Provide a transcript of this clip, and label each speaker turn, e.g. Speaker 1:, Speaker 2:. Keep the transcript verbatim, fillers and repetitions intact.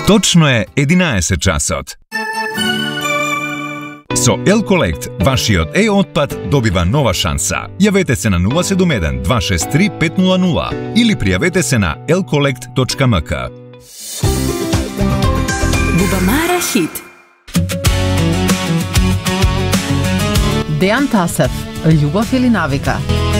Speaker 1: Точно е единаесет часот. Со Елколект, вашиот е-отпад добива нова шанса. Јавете се на нула седум еден два шест три пет нула нула или пријавете се на елколект точка ем ка.
Speaker 2: Бубамара хит.
Speaker 3: Дејан Тасев, љубов или навика?